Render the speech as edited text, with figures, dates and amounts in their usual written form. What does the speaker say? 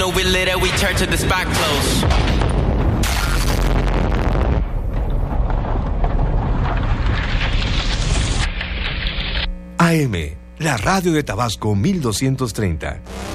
know we lit it, we turn to the spot close. AM, la radio de Tabasco 1230.